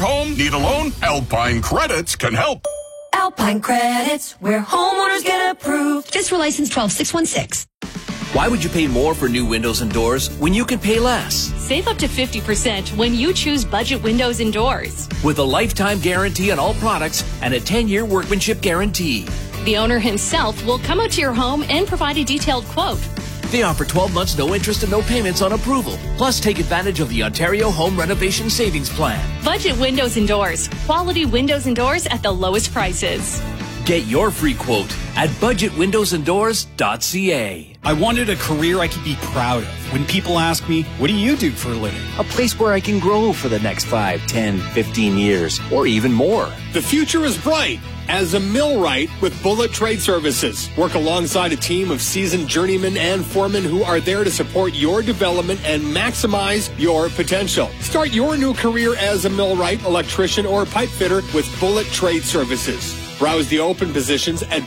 home? Need a loan? Alpine Credits can help. Alpine Credits, where homeowners get approved. Just for license 12616. Why would you pay more for new windows and doors when you can pay less? Save up to 50% when you choose Budget Windows and Doors. With a lifetime guarantee on all products and a 10-year workmanship guarantee. The owner himself will come out to your home and provide a detailed quote. They offer 12 months no interest and no payments on approval. Plus, take advantage of the Ontario Home Renovation Savings Plan. Budget Windows and Doors. Quality windows and doors at the lowest prices. Get your free quote at budgetwindowsanddoors.ca. I wanted a career I could be proud of. When people ask me, what do you do for a living? A place where I can grow for the next 5, 10, 15 years, or even more. The future is bright as a millwright with Bullet Trade Services. Work alongside a team of seasoned journeymen and foremen who are there to support your development and maximize your potential. Start your new career as a millwright, electrician, or pipe fitter with Bullet Trade Services. Browse the open positions at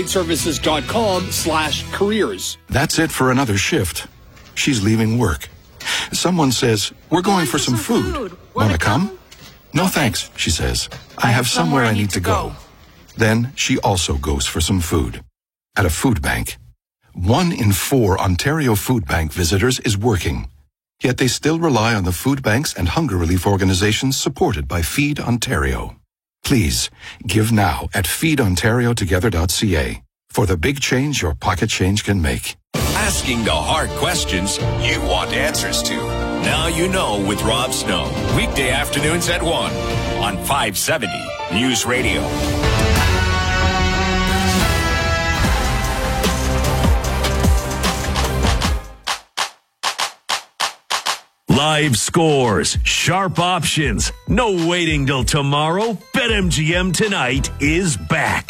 bullettradeservices.com/careers. That's it for another shift. She's leaving work. Someone says, we're going for some food. Wanna come? No thanks, she says. I have somewhere I need to go. Then she also goes for some food. At a food bank. 1 in 4 Ontario Food Bank visitors is working. Yet they still rely on the food banks and hunger relief organizations supported by Feed Ontario. Please, give now at feedontariotogether.ca for the big change your pocket change can make. Asking the hard questions you want answers to. Now you know with Rob Snow. Weekday afternoons at 1 on 570 News Radio. Live scores, sharp options, no waiting till tomorrow. BetMGM tonight is back.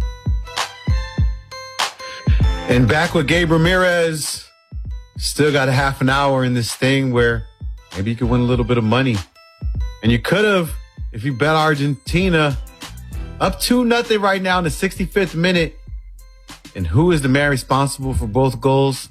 And back with Gabe Ramirez. Still got a half an hour in this thing where maybe you could win a little bit of money. And you could have if you bet Argentina. Up 2-0 right now in the 65th minute. And who is the man responsible for both goals?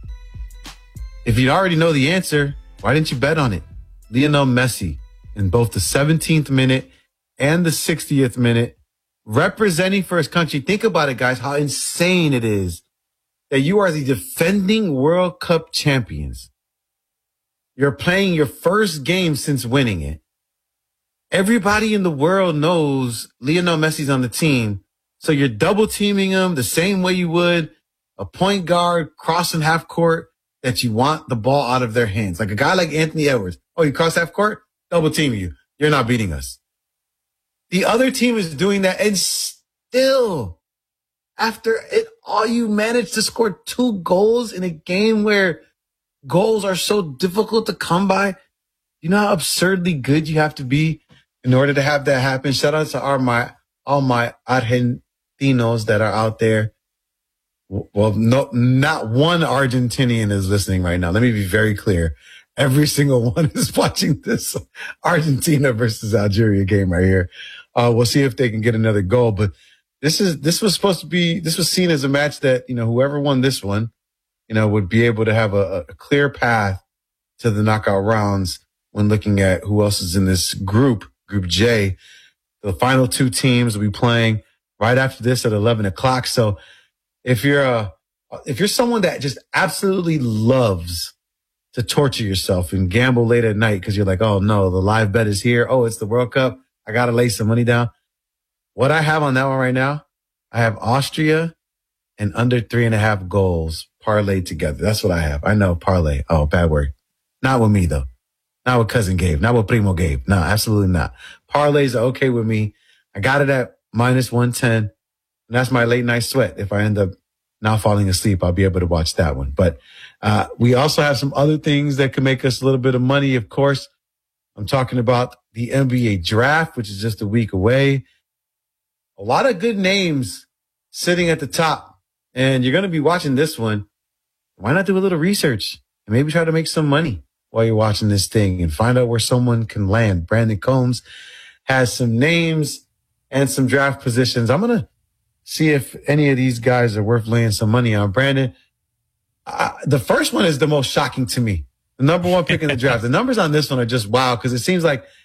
If you already know the answer, why didn't you bet on it? Lionel Messi in both the 17th minute and the 60th minute, representing for his country. Think about it, guys, how insane it is that you are the defending World Cup champions. You're playing your first game since winning it. Everybody in the world knows Lionel Messi's on the team. So you're double teaming him the same way you would a point guard crossing half court that you want the ball out of their hands. Like a guy like Anthony Edwards. Oh, you cross half court? Double teaming you. You're not beating us. The other team is doing that, and still, after it all, you managed to score 2 goals in a game where goals are so difficult to come by. You know how absurdly good you have to be in order to have that happen? Shout out to all my Argentinos that are out there. Well, no, not one Argentinian is listening right now. Let me be very clear. Every single one is watching this Argentina versus Algeria game right here. We'll see if they can get another goal. But this was seen as a match that, whoever won this one, would be able to have a clear path to the knockout rounds when looking at who else is in this group J. The final 2 teams will be playing right after this at 11 o'clock. So if you're someone that just absolutely loves to torture yourself and gamble late at night because you're like, oh no, the live bet is here. Oh, it's the World Cup. I got to lay some money down. What I have on that one right now, I have Austria and under 3.5 goals parlayed together. That's what I have. I know parlay. Oh, bad word. Not with me though. Not with cousin Gabe. Not with Primo Gabe. No, absolutely not. Parlays are okay with me. I got it at -110. And that's my late night sweat. If I end up now falling asleep, I'll be able to watch that one. But we also have some other things that can make us a little bit of money. Of course, I'm talking about the NBA draft, which is just a week away. A lot of good names sitting at the top. And you're going to be watching this one. Why not do a little research and maybe try to make some money while you're watching this thing and find out where someone can land? Brandon Combs has some names and some draft positions. I'm going to see if any of these guys are worth laying some money on. Brandon, the first one is the most shocking to me. The number 1 pick in the draft. The numbers on this one are just wow because it seems like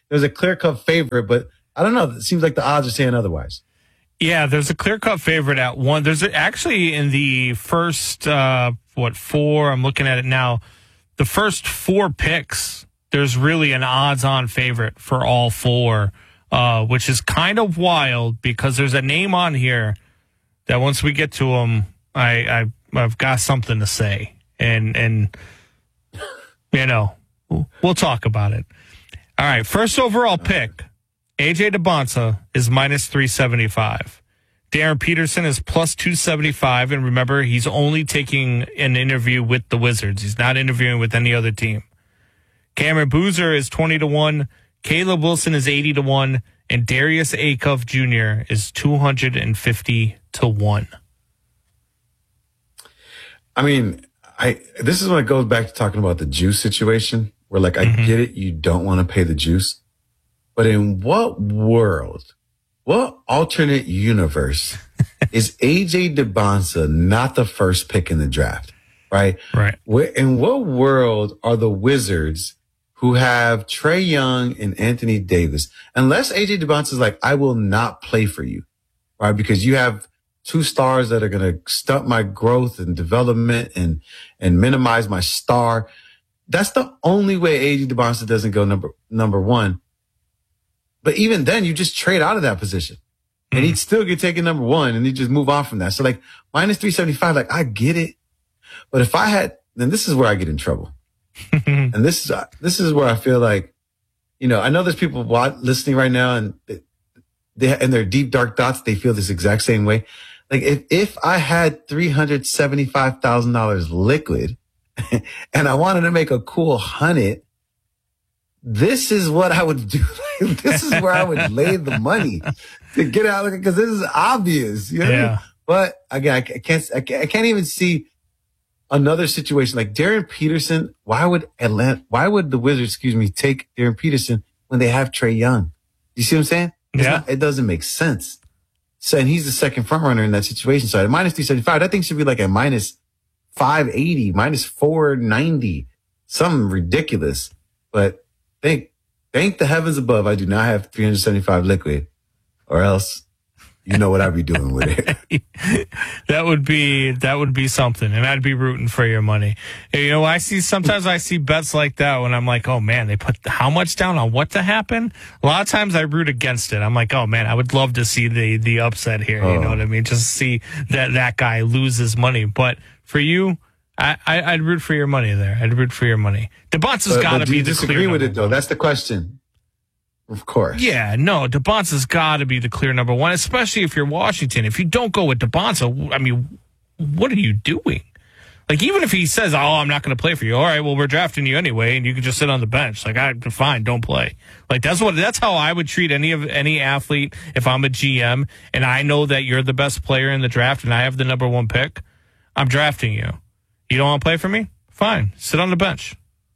there's a clear-cut favorite, but I don't know. It seems like the odds are saying otherwise. Yeah, there's a clear-cut favorite at 1. There's actually in the first, 4, I'm looking at it now, the first 4 picks, there's really an odds-on favorite for all 4, which is kind of wild because there's a name on here that once we get to him, I've got something to say. And you know, we'll talk about it. All right, first overall pick, AJ DeBonsa is minus 375. Darren Peterson is plus 275. And remember, he's only taking an interview with the Wizards. He's not interviewing with any other team. Cameron Boozer is 20-1. Caleb Wilson is 80-1. And Darius Acuff Jr. is 250-1. I mean, this is when it goes back to talking about the juice situation, where like I get it, you don't want to pay the juice, but in what world, what alternate universe is AJ DeBonsa not the first pick in the draft? Right. In what world are the Wizards, who have Trae Young and Anthony Davis, unless AJ DeBonsa is like, I will not play for you, right? Because you have 2 stars that are going to stunt my growth and development and minimize my star. That's the only way AJ DeBonsa doesn't go number 1. But even then, you just trade out of that position and he'd still get taken number 1 and he'd just move on from that. So like minus 375, like I get it. But if I had, then this is where I get in trouble. And this is where I feel like, you know, I know there's people listening right now and they in their deep dark thoughts, they feel this exact same way. Like if I had $375,000 liquid and I wanted to make a cool 100, this is what I would do. This is where I would lay the money to get out of it, because this is obvious. You know? Yeah. But again, I can't even see another situation like Darren Peterson. Why would the Wizards, take Darren Peterson when they have Trae Young? You see what I'm saying? It doesn't make sense. So, and he's the second front runner in that situation. So at minus 375, that thing should be like a minus 580, minus 490, something ridiculous. But thank the heavens above, I do not have 375 liquid, or else you know what I'd be doing with it. That would be something, and I'd be rooting for your money. You know, sometimes I see bets like that when I'm like, oh man, they put how much down on what to happen? A lot of times I root against it. I'm like, oh man, I would love to see the upset here. You know what I mean? Just see that guy lose his money. But for you, I'd root for your money there. I'd root for your money. DeBonsa's got to be the clear. Do you disagree with it though? That's the question. Of course. Yeah, no, DeBonsa's got to be the clear number 1, especially if you're Washington. If you don't go with DeBonsa, I mean, what are you doing? Like, even if he says, oh, I'm not going to play for you. All right, well, we're drafting you anyway, and you can just sit on the bench. Like, fine, don't play. Like, that's how I would treat any athlete if I'm a GM, and I know that you're the best player in the draft, and I have the number 1 pick. I'm drafting you. You don't want to play for me? Fine, sit on the bench.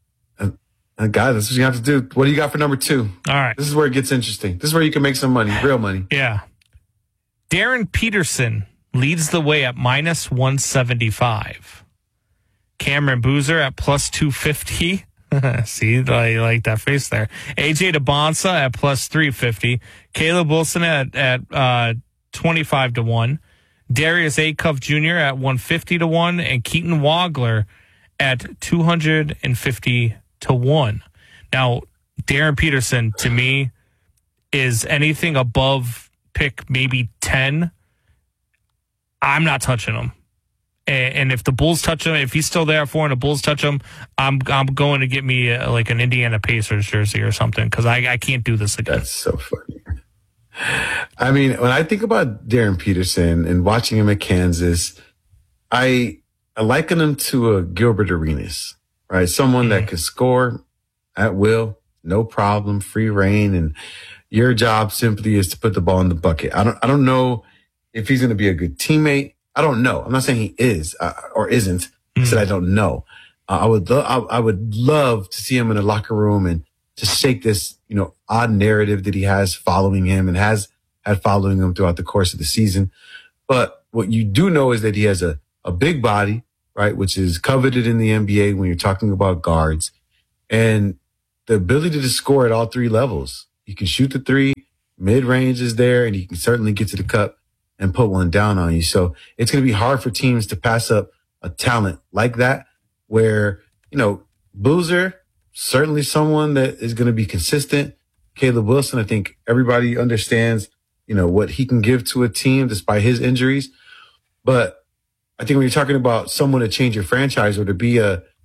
Guys, that's what you have to do. What do you got for number 2? All right. This is where it gets interesting. This is where you can make some money, real money. Yeah. Darren Peterson leads the way at minus 175. Cameron Boozer at plus 250. See, I like that face there. AJ DeBonsa at plus 350. Caleb Wilson at 25-1. Darius Acuff Jr. at 150-1. And Keaton Wagler at 250-1. Now, Darren Peterson, to me, is anything above pick maybe 10. I'm not touching him. And if the Bulls touch him, if he's still there for and the Bulls touch him, I'm going to get me like an Indiana Pacers jersey or something, because I can't do this again. That's so funny. I mean, when I think about Darren Peterson and watching him at Kansas, I liken him to a Gilbert Arenas. Right, someone that could score at will, no problem, free reign, and your job simply is to put the ball in the bucket. I don't know if he's going to be a good teammate. I don't know. I'm not saying he is or isn't. I said I don't know. I would love to see him in the locker room and to shake this, odd narrative that he has following him and has had following him throughout the course of the season. But what you do know is that he has a big body, right, which is coveted in the NBA when you're talking about guards. And the ability to score at all three levels. You can shoot the three, mid-range is there, and you can certainly get to the cup and put one down on you. So it's going to be hard for teams to pass up a talent like that where, Boozer, certainly someone that is going to be consistent. Caleb Wilson, I think everybody understands, what he can give to a team despite his injuries. But I think when you're talking about someone to change your franchise or to be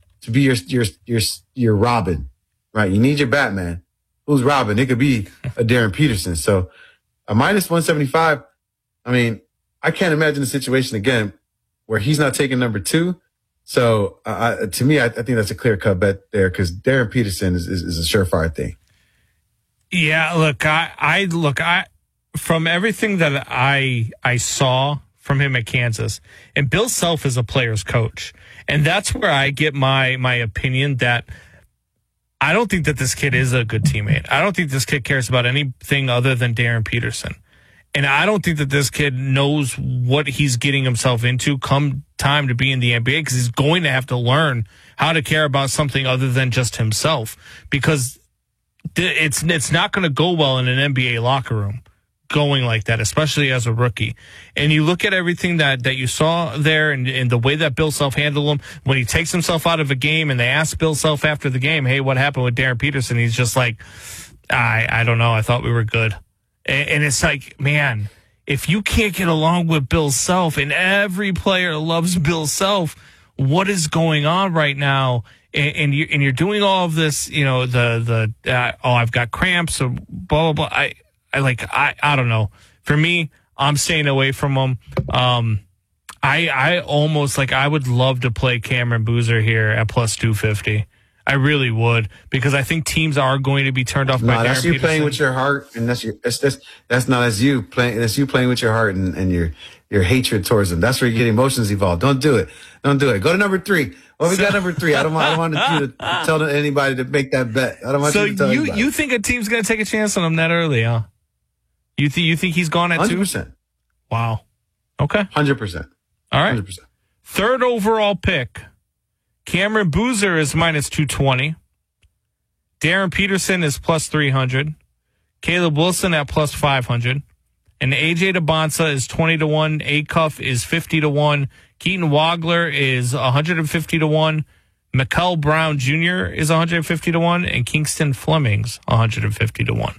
your Robin, right? You need your Batman. Who's Robin? It could be a Darren Peterson. So a minus 175. I mean, I can't imagine a situation again where he's not taking number 2. So to me, I think that's a clear cut bet there because Darren Peterson is a surefire thing. Yeah, look, I from everything that I saw from him at Kansas, and Bill Self is a player's coach, and that's where I get my opinion that I don't think that this kid is a good teammate. I don't think this kid cares about anything other than Darren Peterson. And I don't think that this kid knows what he's getting himself into come time to be in the NBA because he's going to have to learn how to care about something other than just himself because it's not going to go well in an NBA locker room going like that, especially as a rookie. And you look at everything that you saw there and the way that Bill Self handled him when he takes himself out of a game and they ask Bill Self after the game, hey, what happened with Darren Peterson? He's just like, I don't know. I thought we were good. And it's like, man, if you can't get along with Bill Self and every player loves Bill Self, what is going on right now? And you're doing all of this, I've got cramps or blah, blah, blah. I don't know. For me, I'm staying away from him. I almost I would love to play Cameron Boozer here at plus 250. I really would because I think teams are going to be turned off by Darren that's you Peterson. Playing with your heart, and that's not as you playing. That's you playing with your heart and your hatred towards them. That's where you get emotions involved. Don't do it. Don't do it. Go to number 3. Well, we got number 3. I don't want you to tell anybody to make that bet. I don't want you to tell anybody. You think a team's going to take a chance on him that early, huh? You think he's gone at 2? 100%. Wow. Okay. 100%. All right. 100%. Third overall pick. Cameron Boozer is minus 220. Darren Peterson is plus 300. Caleb Wilson at plus 500. And AJ DeBonsa is 20-1. Acuff is 50-1. Keaton Wagler is 150-1. Mikel Brown Jr. is 150-1. And Kingston Fleming's 150-1.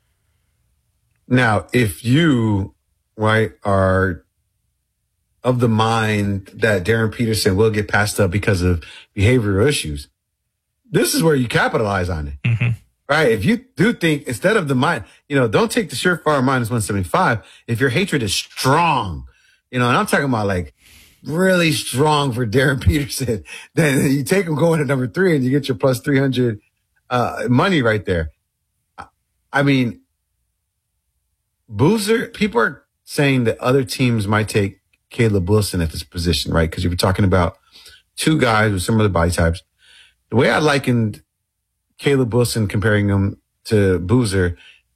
Now, if you, are of the mind that Darren Peterson will get passed up because of behavioral issues, this is where you capitalize on it. Mm-hmm. Right? If you do think, instead of the mind, don't take the surefire minus 175. If your hatred is strong, and I'm talking about really strong for Darren Peterson, then you take him going to number 3 and you get your plus 300 money right there. I mean, Boozer, people are saying that other teams might take Caleb Wilson at this position, right? Because you were talking about 2 guys with similar body types. The way I likened Caleb Wilson comparing him to Boozer,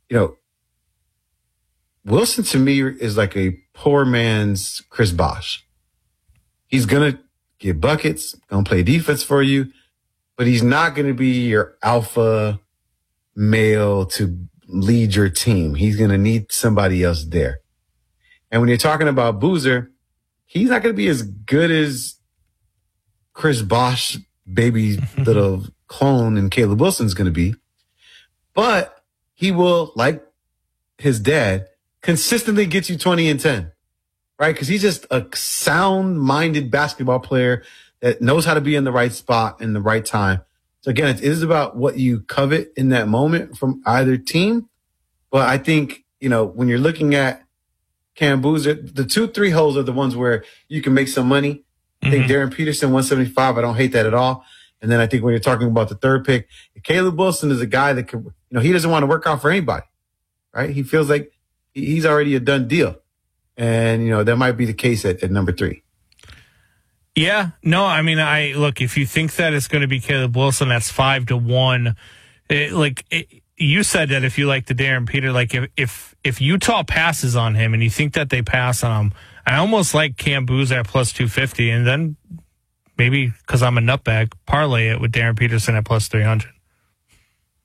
Wilson to me is like a poor man's Chris Bosh. He's going to get buckets, going to play defense for you, but he's not going to be your alpha male to lead your team. He's going to need somebody else there. And when you're talking about Boozer, he's not going to be as good as Chris Bosh, baby little clone, and Caleb Wilson's going to be. But he will, like his dad, consistently get you 20 and 10, right? Because he's just a sound-minded basketball player that knows how to be in the right spot in the right time. So again, it is about what you covet in that moment from either team. But I think, when you're looking at Cam Boozer, the 2-3 holes are the ones where you can make some money. I think Darren Peterson, 175. I don't hate that at all. And then I think when you're talking about the third pick, Caleb Wilson is a guy that could, he doesn't want to work out for anybody, right? He feels like he's already a done deal. And, that might be the case at number 3. Yeah. No, I mean, look, if you think that it's going to be Caleb Wilson, that's 5-1. You said that if you like the Darren Peter, if Utah passes on him and you think that they pass on him, I almost like Cam Boozer at plus 250, and then maybe because I'm a nutbag, parlay it with Darren Peterson at plus 300.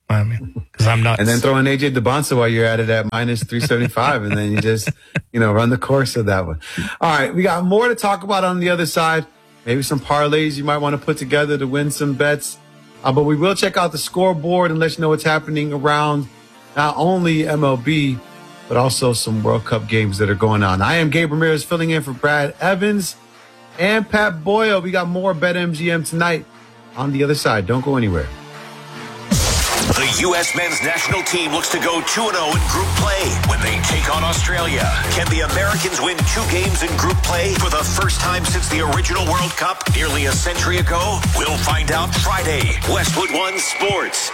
I mean, because I'm nuts. And then throw in AJ DeBonsa while you're at it at minus 375, and then you just, run the course of that one. All right, we got more to talk about on the other side. Maybe some parlays you might want to put together to win some bets. But we will check out the scoreboard and let you know what's happening around not only MLB, but also some World Cup games that are going on. I am Gabe Ramirez filling in for Brad Evans and Pat Boyle. We got more BetMGM tonight on the other side. Don't go anywhere. The U.S. men's national team looks to go 2-0 in group play when they take on Australia. Can the Americans win 2 games in group play for the first time since the original World Cup nearly a century ago? We'll find out Friday. Westwood One Sports.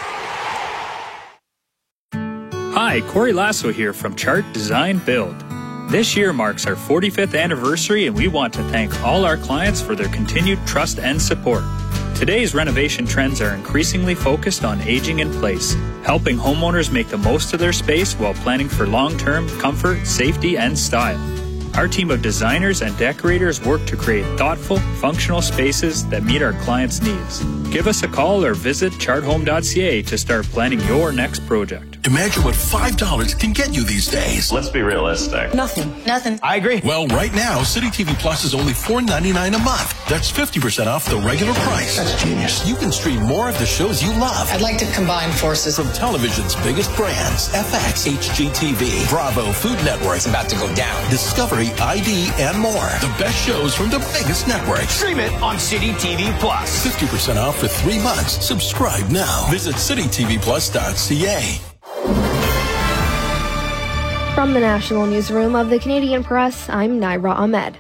Hi, Corey Lasso here from Chart Design Build. This year marks our 45th anniversary, and we want to thank all our clients for their continued trust and support. Today's renovation trends are increasingly focused on aging in place, helping homeowners make the most of their space while planning for long-term comfort, safety, and style. Our team of designers and decorators work to create thoughtful, functional spaces that meet our clients' needs. Give us a call or visit charthome.ca to start planning your next project. Imagine what $5 can get you these days. Let's be realistic. Nothing. I agree. Well, right now, City TV Plus is only $4.99 a month. That's 50% off the regular price. That's genius. You can stream more of the shows you love. I'd like to combine forces. From television's biggest brands, FX, HGTV, Bravo, Food Network. It's about to go down. Discovery, ID, and more. The best shows from the biggest networks. Stream it on City TV Plus. 50% off for 3 months. Subscribe now. Visit citytvplus.ca. From the National Newsroom of the Canadian Press, I'm Naira Ahmed.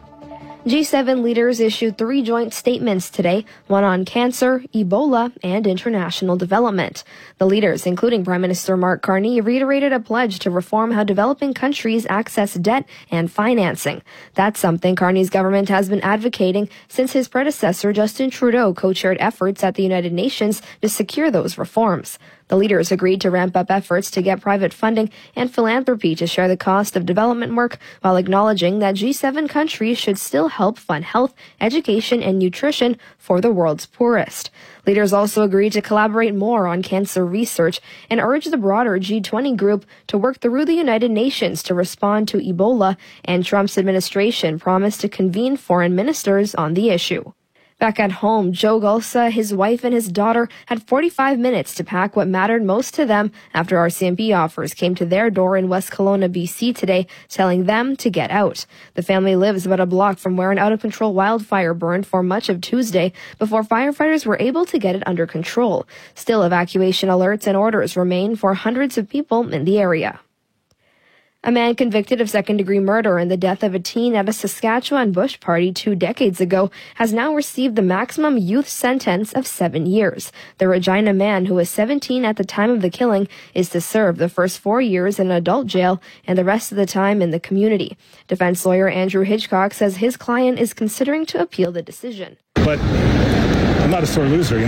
G7 leaders issued 3 joint statements today, one on cancer, Ebola, and international development. The leaders, including Prime Minister Mark Carney, reiterated a pledge to reform how developing countries access debt and financing. That's something Carney's government has been advocating since his predecessor Justin Trudeau co-chaired efforts at the United Nations to secure those reforms. The leaders agreed to ramp up efforts to get private funding and philanthropy to share the cost of development work, while acknowledging that G7 countries should still help fund health, education, and nutrition for the world's poorest. Leaders also agreed to collaborate more on cancer research and urged the broader G20 group to work through the United Nations to respond to Ebola, and Trump's administration promised to convene foreign ministers on the issue. Back at home, Joe Gulsa, his wife, and his daughter had 45 minutes to pack what mattered most to them after RCMP offers came to their door in West Kelowna, BC today, telling them to get out. The family lives about a block from where an out-of-control wildfire burned for much of Tuesday before firefighters were able to get it under control. Still, evacuation alerts and orders remain for hundreds of people in the area. A man convicted of second-degree murder in the death of a teen at a Saskatchewan bush party 2 decades ago has now received the maximum youth sentence of 7 years. The Regina man, who was 17 at the time of the killing, is to serve the first 4 years in adult jail and the rest of the time in the community. Defense lawyer Andrew Hitchcock says his client is considering to appeal the decision. But I'm not a sore loser.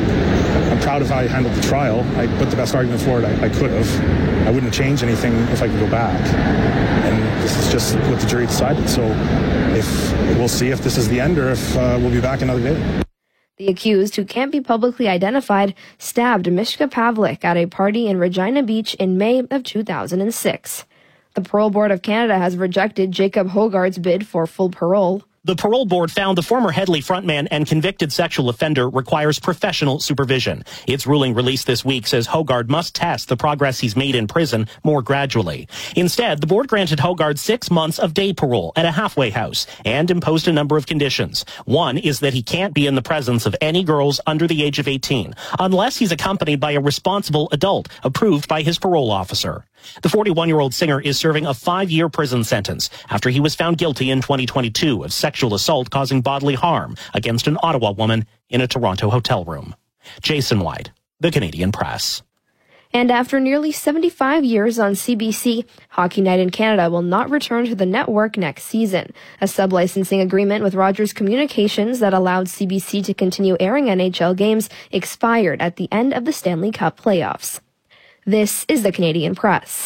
I'm proud of how I handled the trial. I put the best argument forward I could have. I wouldn't change anything if I could go back. And this is just what the jury decided. So we'll see if this is the end or if we'll be back another day. The accused, who can't be publicly identified, stabbed Mishka Pavlik at a party in Regina Beach in May of 2006. The Parole Board of Canada has rejected Jacob Hogarth's bid for full parole. The parole board found the former Headley frontman and convicted sexual offender requires professional supervision. Its ruling released this week says Hogarth must test the progress he's made in prison more gradually. Instead, the board granted Hogarth 6 months of day parole at a halfway house and imposed a number of conditions. One is that he can't be in the presence of any girls under the age of 18, unless he's accompanied by a responsible adult approved by his parole officer. The 41-year-old singer is serving a 5-year prison sentence after he was found guilty in 2022 of sexual assault causing bodily harm against an Ottawa woman in a Toronto hotel room. Jason White, The Canadian Press. And after nearly 75 years on CBC, Hockey Night in Canada will not return to the network next season. A sub-licensing agreement with Rogers Communications that allowed CBC to continue airing NHL games expired at the end of the Stanley Cup playoffs. This is The Canadian Press.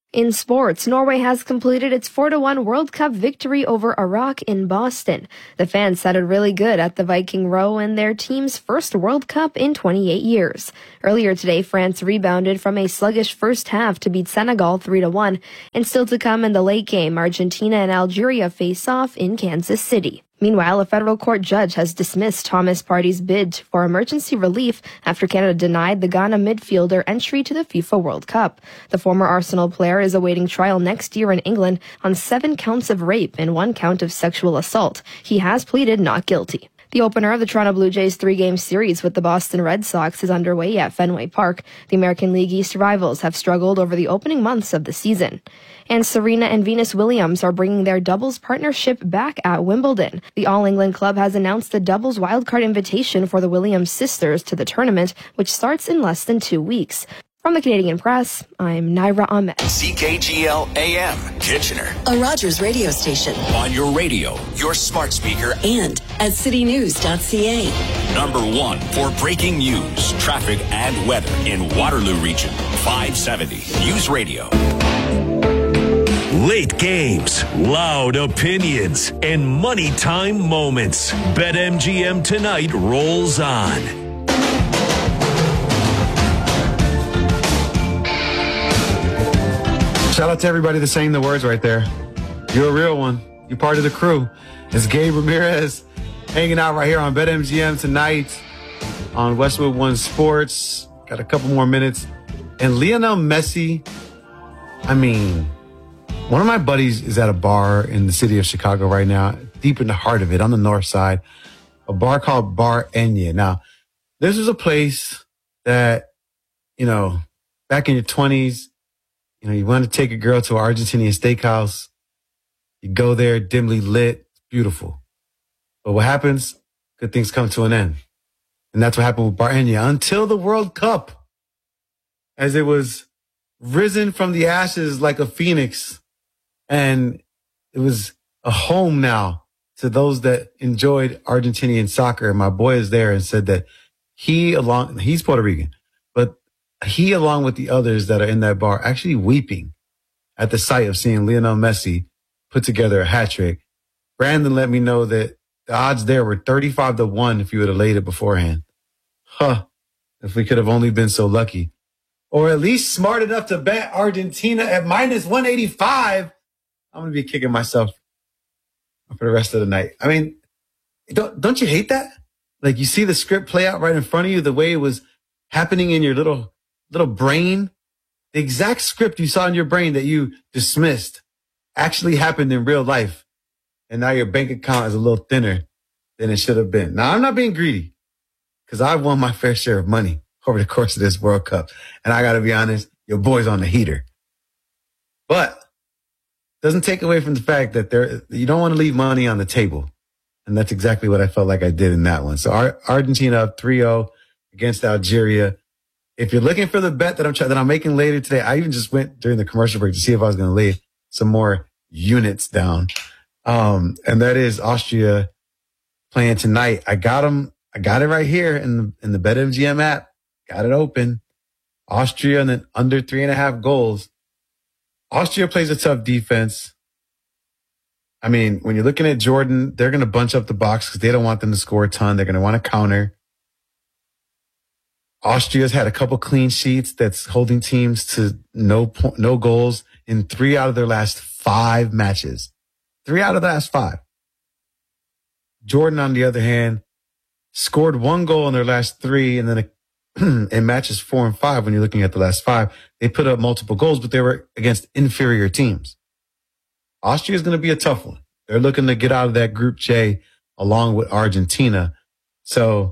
In sports, Norway has completed its 4-1 World Cup victory over Iraq in Boston. The fans sounded really good at the Viking Row in their team's first World Cup in 28 years. Earlier today, France rebounded from a sluggish first half to beat Senegal 3-1. And still to come in the late game, Argentina and Algeria face off in Kansas City. Meanwhile, a federal court judge has dismissed Thomas Partey's bid for emergency relief after Canada denied the Ghana midfielder entry to the FIFA World Cup. The former Arsenal player is awaiting trial next year in England on 7 counts of rape and 1 count of sexual assault. He has pleaded not guilty. The opener of the Toronto Blue Jays 3-game series with the Boston Red Sox is underway at Fenway Park. The American League East rivals have struggled over the opening months of the season. And Serena and Venus Williams are bringing their doubles partnership back at Wimbledon. The All England Club has announced the doubles wildcard invitation for the Williams sisters to the tournament, which starts in less than 2 weeks. From the Canadian Press, I'm Naira Ahmed. CKGL AM, Kitchener. A Rogers radio station. On your radio, your smart speaker, and at citynews.ca. Number 1 for breaking news, traffic, and weather in Waterloo Region. 570 News Radio. Late games, loud opinions, and money time moments. BetMGM Tonight rolls on. Shout out to everybody that's saying the words right there. You're a real one. You're part of the crew. It's Gabe Ramirez hanging out right here on BetMGM Tonight on Westwood One Sports. Got a couple more minutes. And Lionel Messi, I mean, one of my buddies is at a bar in the city of Chicago right now, deep in the heart of it, on the north side, a bar called Bar Enya. Now, this is a place that, back in your 20s, you want to take a girl to an Argentinian steakhouse. You go there, dimly lit, beautiful. But what happens? Good things come to an end. And that's what happened with Bar Enya until the World Cup, as it was risen from the ashes like a phoenix. And it was a home now to those that enjoyed Argentinian soccer. And my boy is there and said that he's Puerto Rican, but he, along with the others that are in that bar, actually weeping at the sight of seeing Lionel Messi put together a hat trick. Brandon let me know that the odds there were 35-1 if you would have laid it beforehand. If we could have only been so lucky. Or at least smart enough to bet Argentina at minus 185. I'm going to be kicking myself for the rest of the night. I mean, don't you hate that? Like, you see the script play out right in front of you, the way it was happening in your little brain. The exact script you saw in your brain that you dismissed actually happened in real life. And now your bank account is a little thinner than it should have been. Now, I'm not being greedy because I've won my fair share of money over the course of this World Cup. And I got to be honest, your boy's on the heater. But doesn't take away from the fact that you don't want to leave money on the table. And that's exactly what I felt like I did in that one. So Argentina up 3-0 against Algeria. If you're looking for the bet that I'm making later today, I even just went during the commercial break to see if I was going to lay some more units down. And that is Austria playing tonight. I got it right here in the BetMGM app. Got it open. Austria and then under 3.5 goals. Austria plays a tough defense. I mean, when you're looking at Jordan, they're going to bunch up the box because they don't want them to score a ton. They're going to want to counter. Austria's had a couple clean sheets that's holding teams to no goals in 3 out of their last 5 matches. 3 out of the last 5. Jordan, on the other hand, scored 1 goal in their last 3, and then in matches 4 and 5, when you're looking at the last 5, they put up multiple goals, but they were against inferior teams. Austria is going to be a tough one. They're looking to get out of that Group J along with Argentina. So,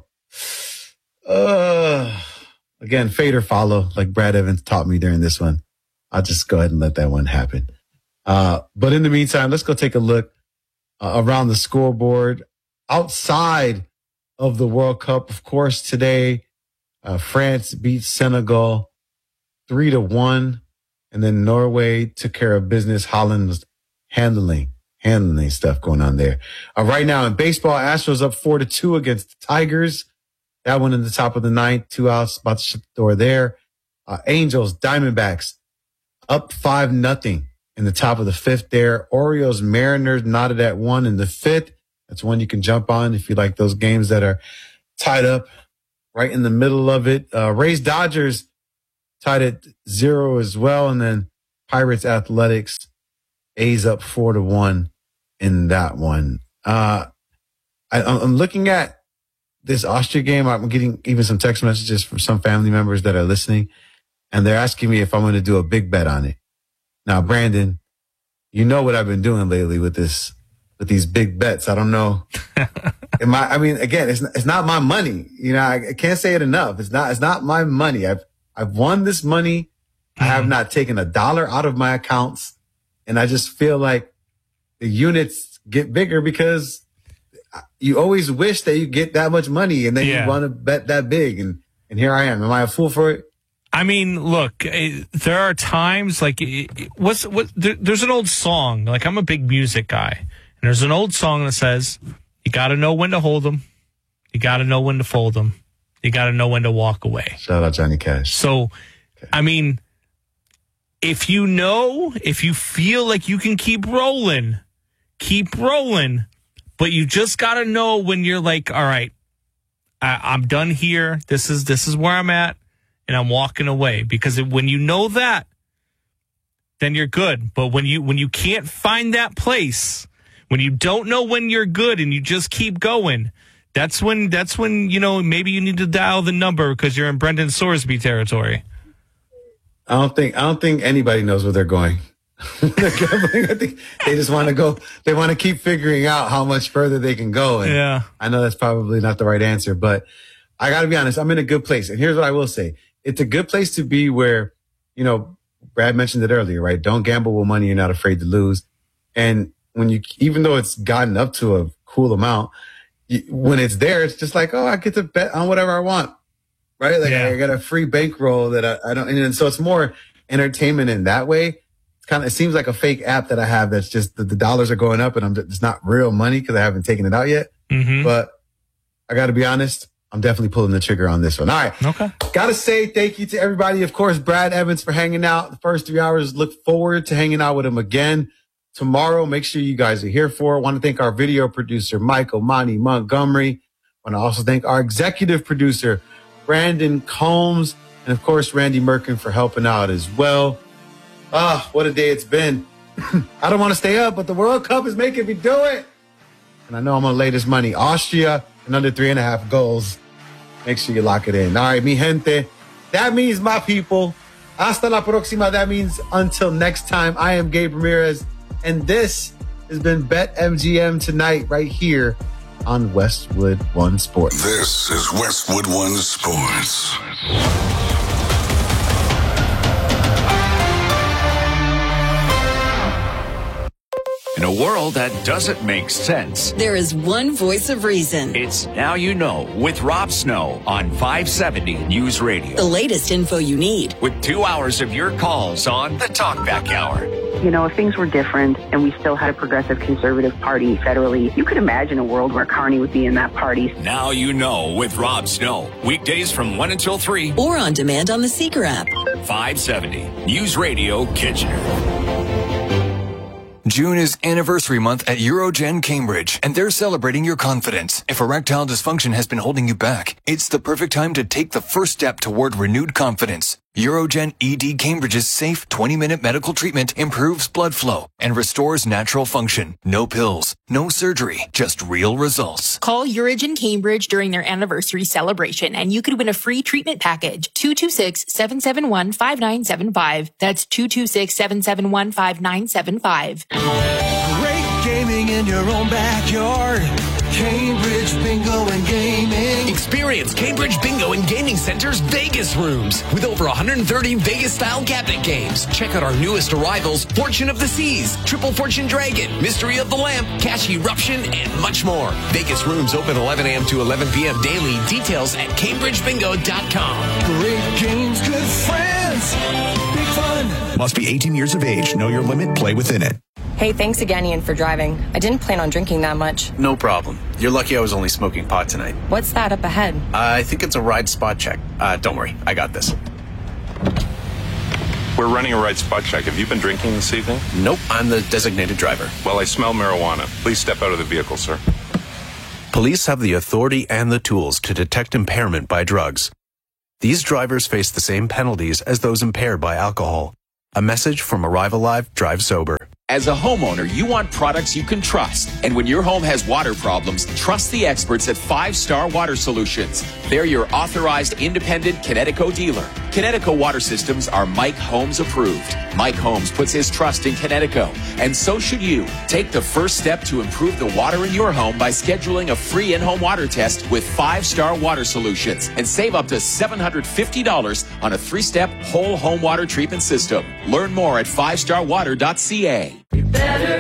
again, fade or follow, like Brad Evans taught me during this one. I'll just go ahead and let that one happen. But in the meantime, let's go take a look around the scoreboard. Outside of the World Cup, of course, today, France beat Senegal 3-1, and then Norway took care of business. Holland was handling stuff going on there. Right now in baseball, Astros up 4-2 against the Tigers. That one in the top of the 9th, 2 outs, about to shut the door there. Angels, Diamondbacks, up 5-0 in the top of the 5th there. Orioles, Mariners knotted at 1 in the 5th. That's one you can jump on if you like those games that are tied up right in the middle of it. Rays, Dodgers tied at 0 as well. And then Pirates, Athletics, A's up 4-1 in that one. I'm looking at this Austria game. I'm getting even some text messages from some family members that are listening, and they're asking me if I'm going to do a big bet on it. Now, Brandon, you know what I've been doing lately with these big bets. I don't know. Again, it's not my money. You know, I can't say it enough. It's not my money. I've won this money. I have not taken a dollar out of my accounts, and I just feel like the units get bigger because you always wish that you get that much money, and then you want to bet that big. And here I am. Am I a fool for it? I mean, look, there are times like there's an old song. Like, I'm a big music guy, and there's an old song that says, "You got to know when to hold them, you got to know when to fold them, you got to know when to walk away." Shout out Johnny Cash. So, okay. I mean, if you feel like you can keep rolling, but you just got to know when you're like, all right, I'm done here. This is where I'm at. And I'm walking away, because when you know that, then you're good. But when you can't find that place, when you don't know when you're good and you just keep going, that's when maybe you need to dial the number, because you're in Brendan Sorsby territory. I don't think anybody knows where they're going. They're gambling. I think they just want to go. They want to keep figuring out how much further they can go. And yeah, I know that's probably not the right answer, but I got to be honest. I'm in a good place, and here's what I will say. It's a good place to be where, Brad mentioned it earlier, right? Don't gamble with money you're not afraid to lose. And even though it's gotten up to a cool amount, when it's there, it's just like, I get to bet on whatever I want, right? Like I got a free bankroll that I don't, and so it's more entertainment in that way. It seems like a fake app that I have that's just the dollars are going up, and it's not real money because I haven't taken it out yet. Mm-hmm. But I got to be honest, I'm definitely pulling the trigger on this one. All right. Okay. Got to say thank you to everybody. Of course, Brad Evans for hanging out the first 3 hours. Look forward to hanging out with him again tomorrow. Make sure you guys are here for it. Want to thank our video producer, Michael Monty Montgomery. Want to also thank our executive producer, Brandon Combs. And of course, Randy Merkin for helping out as well. What a day it's been. I don't want to stay up, but the World Cup is making me do it. And I know I'm going to lay this money. Austria and under 3.5 goals. Make sure you lock it in. All right, mi gente. That means my people. Hasta la próxima. That means until next time. I am Gabe Ramirez, and this has been BetMGM Tonight right here on Westwood One Sports. This is Westwood One Sports. In a world that doesn't make sense, there is one voice of reason. It's Now You Know with Rob Snow on 570 News Radio. The latest info you need. With 2 hours of your calls on the Talkback Hour. If things were different and we still had a progressive conservative party federally, you could imagine a world where Carney would be in that party. Now You Know with Rob Snow. Weekdays from 1 until 3. Or on demand on the Seeker app. 570 News Radio Kitchener. June is anniversary month at Eurogen Cambridge, and they're celebrating your confidence. If erectile dysfunction has been holding you back, it's the perfect time to take the first step toward renewed confidence. Eurogen ED Cambridge's safe 20-minute medical treatment improves blood flow and restores natural function. No pills, no surgery, just real results. Call Eurogen Cambridge during their anniversary celebration and you could win a free treatment package. 226-771-5975. That's 226-771-5975. Great gaming in your own backyard. Cambridge Bingo and Gaming. Experience Cambridge Bingo and Gaming Center's Vegas rooms with over 130 Vegas-style cabinet games. Check out our newest arrivals, Fortune of the Seas, Triple Fortune Dragon, Mystery of the Lamp, Cash Eruption, and much more. Vegas rooms open 11 a.m. to 11 p.m. daily. Details at CambridgeBingo.com. Great games, good friends, big fun. Must be 18 years of age. Know your limit. Play within it. Hey, thanks again, Ian, for driving. I didn't plan on drinking that much. No problem. You're lucky I was only smoking pot tonight. What's that up ahead? I think it's a ride spot check. Don't worry, I got this. We're running a right spot check. Have you been drinking this evening? Nope, I'm the designated driver. Well, I smell marijuana. Please step out of the vehicle, sir. Police have the authority and the tools to detect impairment by drugs. These drivers face the same penalties as those impaired by alcohol. A message from Arrive Alive, Drive Sober. As a homeowner, you want products you can trust. And when your home has water problems, trust the experts at 5 Star Water Solutions. They're your authorized independent Connecticut dealer. Connecticut water systems are Mike Holmes approved. Mike Holmes puts his trust in Connecticut, and so should you. Take the first step to improve the water in your home by scheduling a free in-home water test with 5 Star Water Solutions and save up to $750 on a 3-step whole home water treatment system. Learn more at 5starwater.ca. Better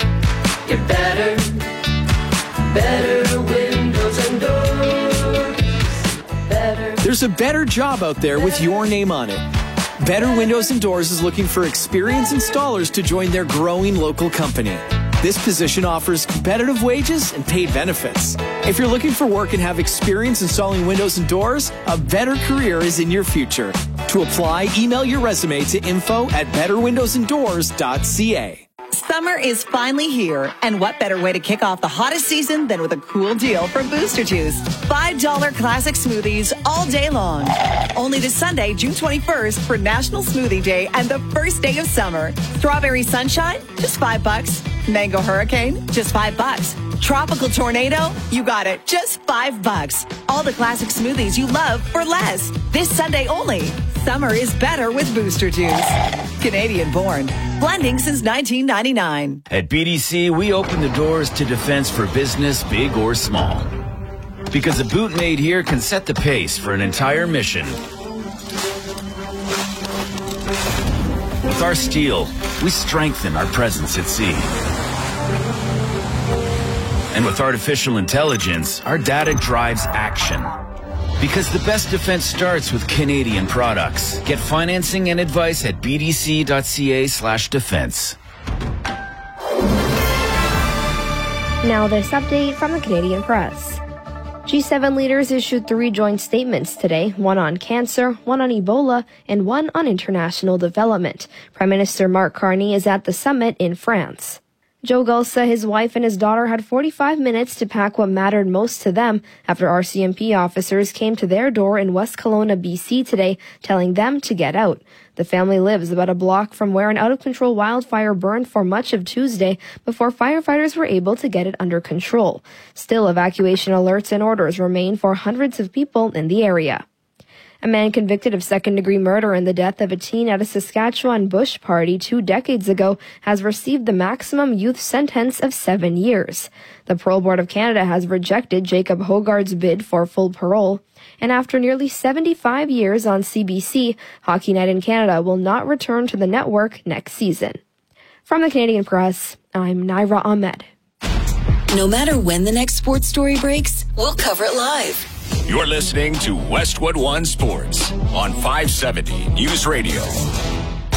windows and doors. There's a better job out there with your name on it. Better Windows and Doors is looking for experienced installers to join their growing local company. This position offers competitive wages and paid benefits. If you're looking for work and have experience installing windows and doors, a better career is in your future. To apply, email your resume to info@betterwindowsanddoors.ca. Summer is finally here, and what better way to kick off the hottest season than with a cool deal from Booster Juice. $5 classic smoothies all day long. Only this Sunday, June 21st, for National Smoothie Day and the first day of summer. Strawberry Sunshine, just $5. Mango Hurricane, just $5. Tropical Tornado, you got it, just $5. All the classic smoothies you love for less. This Sunday only. Summer is better with Booster Juice. Canadian born. Blending since 1999. At BDC, we open the doors to defense for business, big or small. Because a boot made here can set the pace for an entire mission. With our steel, we strengthen our presence at sea. And with artificial intelligence, our data drives action. Because the best defense starts with Canadian products. Get financing and advice at bdc.ca/defense. Now this update from the Canadian Press. G7 leaders issued 3 joint statements today, one on cancer, one on Ebola, and one on international development. Prime Minister Mark Carney is at the summit in France. Joe Gulsa, his wife, and his daughter had 45 minutes to pack what mattered most to them after RCMP officers came to their door in West Kelowna, BC today, telling them to get out. The family lives about a block from where an out-of-control wildfire burned for much of Tuesday before firefighters were able to get it under control. Still, evacuation alerts and orders remain for hundreds of people in the area. A man convicted of second-degree murder in the death of a teen at a Saskatchewan bush party 2 decades ago has received the maximum youth sentence of 7 years. The Parole Board of Canada has rejected Jacob Hogard's bid for full parole. And after nearly 75 years on CBC, Hockey Night in Canada will not return to the network next season. From the Canadian Press, I'm Naira Ahmed. No matter when the next sports story breaks, we'll cover it live. You're listening to Westwood One Sports on 570 News Radio.